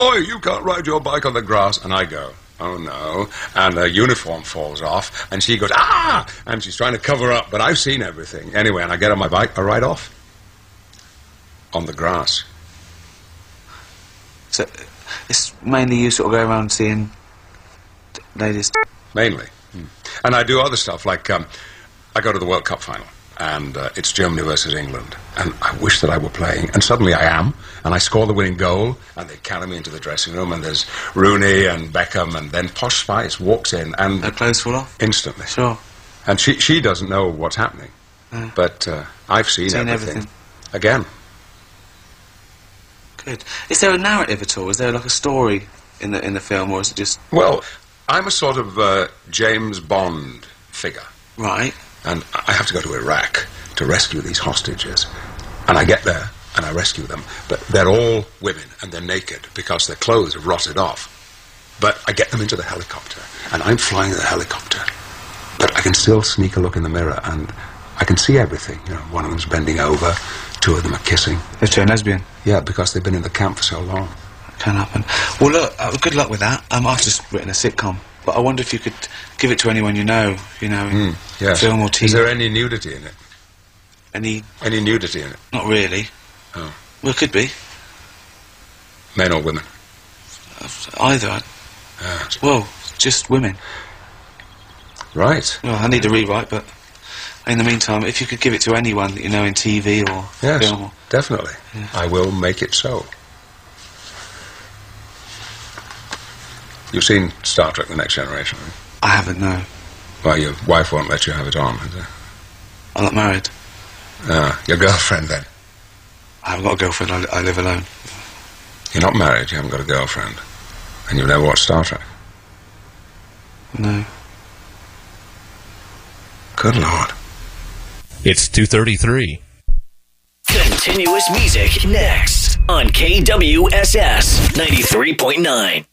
"Oi, you can't ride your bike on the grass." And I go, "Oh, no." And her uniform falls off, and she goes, "Ah!" And she's trying to cover up, but I've seen everything. Anyway, and I get on my bike, I ride off. On the grass. So, it's mainly you sort of go around seeing ladies? Mainly. And I do other stuff, like, I go to the World Cup final, and it's Germany versus England, and I wish that I were playing, and suddenly I am, and I score the winning goal, and they carry me into the dressing room, and there's Rooney and Beckham, and then Posh Spice walks in, and... Her clothes fall off? Instantly. Sure. And she doesn't know what's happening, but I've seen everything. Again. Good. Is there a narrative at all? Is there like a story in the film, or is it just... Well, I'm a sort of James Bond figure. Right. And I have to go to Iraq to rescue these hostages. And I get there, and I rescue them. But they're all women, and they're naked, because their clothes have rotted off. But I get them into the helicopter, and I'm flying the helicopter. But I can still sneak a look in the mirror, and I can see everything. You know, one of them's bending over, two of them are kissing. They've turned lesbian? Yeah, because they've been in the camp for so long. Can happen. Well, look, good luck with that. I've just written a sitcom, but I wonder if you could give it to anyone you know, in yes. film or TV. Is there any nudity in it? Any nudity in it? Not really. Oh. Well, it could be. Men or women? Either. Well, just women. Right. Well, I need a rewrite, but in the meantime, if you could give it to anyone that you know in TV or film. Or... Definitely. Yeah. I will make it so. You've seen Star Trek: The Next Generation, right? I haven't, no. Well, your wife won't let you have it on, is it? I'm not married. Your girlfriend, then? I haven't got a girlfriend, I live alone. You're not married, you haven't got a girlfriend. And you've never watched Star Trek? No. Good Lord. It's 2:33. Continuous music next on KWSS 93.9.